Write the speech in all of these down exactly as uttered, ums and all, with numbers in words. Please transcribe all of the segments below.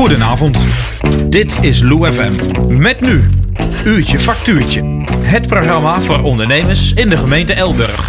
Goedenavond. Dit is Lou F M. Met nu Uurtje Factuurtje. Het programma voor ondernemers in de gemeente Elburg.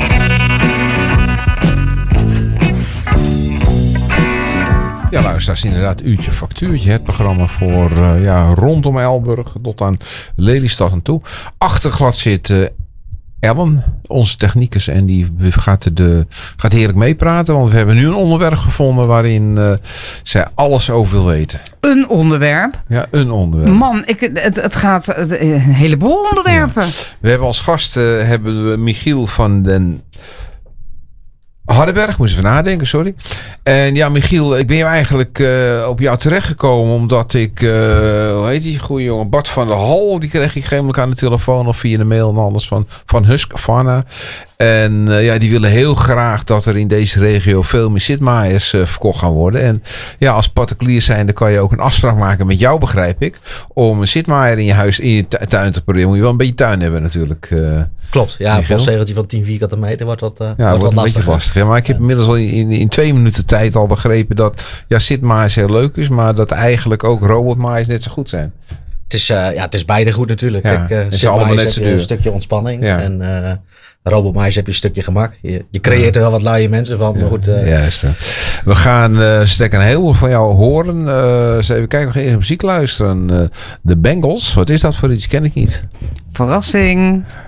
Ja, luisteraars, inderdaad, Uurtje Factuurtje. Het programma voor uh, ja, rondom Elburg tot aan Lelystad en toe. Achterglad zit uh, Ellen, onze technicus, en die gaat, de, gaat heerlijk meepraten. Want we hebben nu een onderwerp gevonden waarin uh, zij alles over wil weten. Een onderwerp? Ja, een onderwerp. Man, ik, het, het gaat het, een heleboel onderwerpen. Ja. We hebben als gast uh, hebben we Michiel van den Hardenberg, moest even nadenken, sorry. En ja, Michiel, ik ben jou eigenlijk uh, op jou terechtgekomen omdat ik, uh, hoe heet die goeie jongen, Bart van der Hal, die kreeg ik gemelijk aan de telefoon of via de mail en alles van, van Husqvarna. En uh, ja, die willen heel graag dat er in deze regio veel meer zitmaaiers uh, verkocht gaan worden. En ja, als particulier zijnde kan je ook een afspraak maken met jou, begrijp ik, om een zitmaaier in je huis, in je tuin te proberen. Moet je wel een beetje tuin hebben natuurlijk. Uh, Klopt, ja, een postzegeltje van tien vierkante meter wordt wat, uh, ja, wordt wordt wat een lastig. beetje lastig. Ja, maar ik heb ja. inmiddels al in, in twee minuten tijd al begrepen dat ja, zitmaaiers heel leuk is, maar dat eigenlijk ook robotmaaiers net zo goed zijn. Het is, uh, ja, het is beide goed natuurlijk. Ja, Kijk, uh, zitmaaiers heb je duur. Een stukje ontspanning ja. en uh, robotmaaiers heb je een stukje gemak. Je, je creëert er wel wat luie mensen van, maar ja, goed. Uh, juist. We gaan uh, stek een heleboel van jou horen. Uh, eens even kijken, we gaan eerst muziek luisteren. Uh, de Bengals, wat is dat voor iets? Ken ik niet. Verrassing.